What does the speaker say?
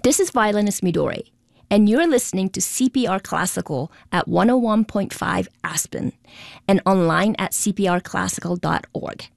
This is violinist Midori, and you're listening to CPR Classical at 101.5 Aspen and online at cprclassical.org.